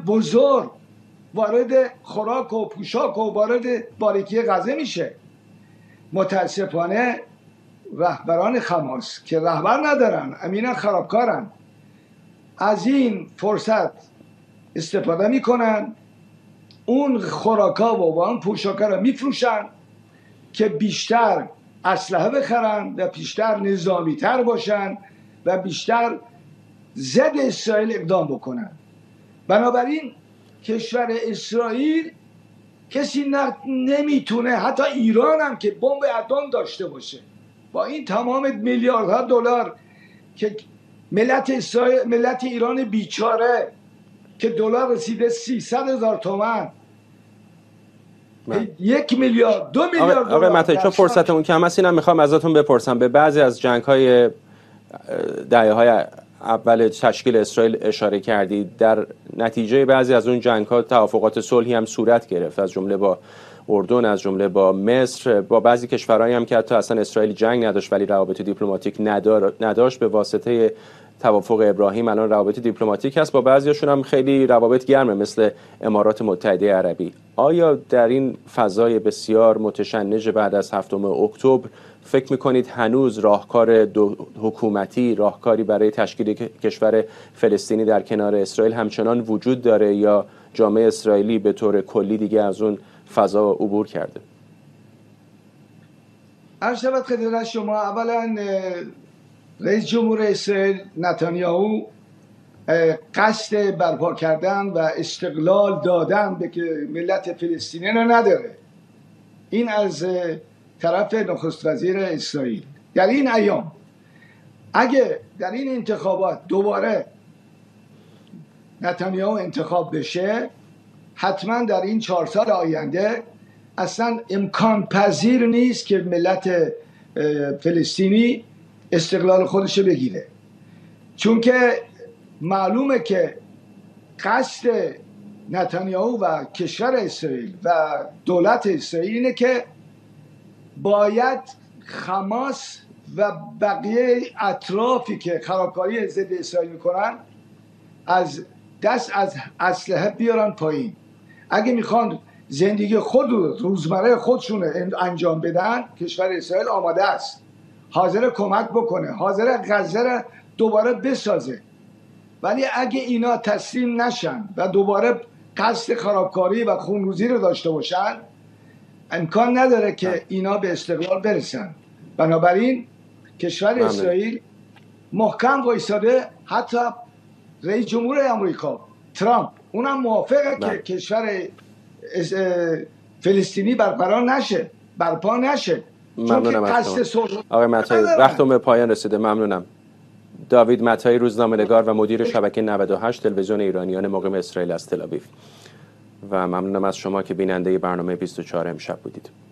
بزرگ وارد خوراک و پوشاک و وارد باریکی غزه میشه. متاسفانه رهبران حماس که رهبر ندارن، امینا خرابکارن، از این فرصت استفاده میکنن، اون خوراکا و اون پوشاکا رو میفروشن که بیشتر اسلحه بخرن و بیشتر نظامی تر باشن و بیشتر ضد اسرائیل اقدام بکنن. بنابراین کشور اسرائیل کسی نمیتونه، حتی ایران هم که بمب اتم داشته باشه، با این تمام میلیاردها دلار که ملت ایران بیچاره که دلار رسیده 300,000 تومان، 1 میلیارد 2 میلیارد دلار. آقای متایی چون فرصتمون کم است، اینم میخوام ازتون بپرسم، به بعضی از جنگ‌های دهه‌های اول تشکیل اسرائیل اشاره کردید. در نتیجه بعضی از اون جنگ‌ها توافقات صلحی هم صورت گرفت، از جمله با اردن، از جمله با مصر، با بعضی کشورهایی هم که حتی اصلا اسرائیل جنگ نداشت ولی روابط دیپلماتیک نداشت. به واسطه توافق ابراهیم الان روابط دیپلماتیک هست، با بعضیاشون هم خیلی روابط گرمه مثل امارات متحده عربی. آیا در این فضای بسیار متشنج بعد از 7 اکتبر فکر میکنید هنوز راهکار دو حکومتی، راهکاری برای تشکیل کشور فلسطینی در کنار اسرائیل همچنان وجود داره یا جامعه اسرائیلی به طور کلی دیگه از اون فضا عبور کرده؟ عرض شود خدمت شما، اولا رئیس جمهور اسرائیل نتانیاهو قصد برپا کردن و استقلال دادن به ملت فلسطینی رو نداره. این از طرف نخست وزیر اسرائیل. در این ایام اگه در این انتخابات دوباره نتانیاهو انتخاب بشه، حتما در این 4 سال آینده اصلا امکان پذیر نیست که ملت فلسطینی استقلال خودش بگیره، چون که معلومه که قصد نتانیاهو و کشور اسرائیل و دولت اسرائیل اینه که باید حماس و بقیه اطرافی که خرابکاری ضد اسرائیل میکنن از دست از اسلحه بیارن پایین. اگه میخوان زندگی روزمره خودشون انجام بدن، کشور اسرائیل آماده است، حاضر کمک بکنه، حاضر غزه را دوباره بسازه. ولی اگه اینا تسلیم نشن و دوباره قصد خرابکاری و خونریزی رو داشته باشن، امکان نداره که اینا به استقلال برسن. بنابراین کشور اسرائیل محکم وایساده. حتی رئیس جمهور آمریکا ترامپ اونم موافقه که چون که فلسطینی برپا نشه. ممنونم از شما آقای متایی، وقتم به پایان رسیده. ممنونم. داوید متایی، روزنامه‌نگار و مدیر شبکه 98 تلویزیون ایرانیان مقیم اسرائیل از تل آویو، و ممنونم از شما که بیننده برنامه 24 امشب بودید.